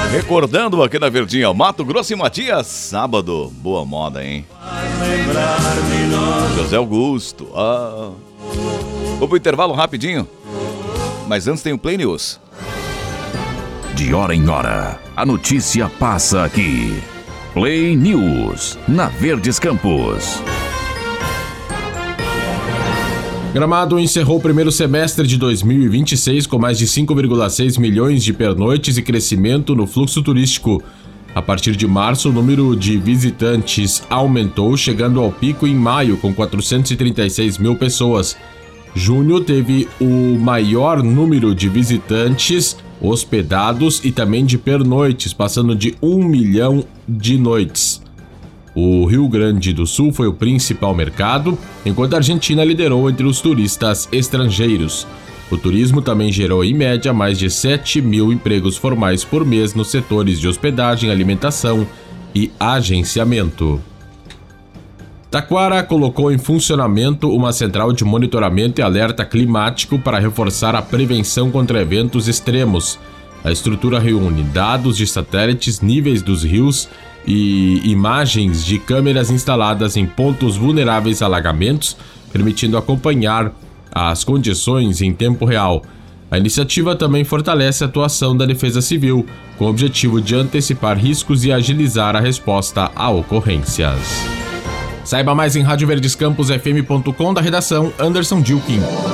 Recordando aqui na Verdinha, Mato Grosso e Matias, sábado, boa moda, hein? José Augusto, Vou pro intervalo rapidinho, mas antes tem o Play News. De hora em hora, a notícia passa aqui. Play News, na Verdes Campos. Gramado encerrou o primeiro semestre de 2026 com mais de 5,6 milhões de pernoites e crescimento no fluxo turístico. A partir de março, o número de visitantes aumentou, chegando ao pico em maio, com 436 mil pessoas. Junho teve o maior número de visitantes hospedados e também de pernoites, passando de 1 milhão de noites. O Rio Grande do Sul foi o principal mercado, enquanto a Argentina liderou entre os turistas estrangeiros. O turismo também gerou, em média, mais de 7 mil empregos formais por mês nos setores de hospedagem, alimentação e agenciamento. Taquara colocou em funcionamento uma central de monitoramento e alerta climático para reforçar a prevenção contra eventos extremos. A estrutura reúne dados de satélites, níveis dos rios e imagens de câmeras instaladas em pontos vulneráveis a alagamentos, permitindo acompanhar as condições em tempo real. A iniciativa também fortalece a atuação da Defesa Civil, com o objetivo de antecipar riscos e agilizar a resposta a ocorrências. Saiba mais em radioverdescamposfm.com, da redação Anderson Dilkin.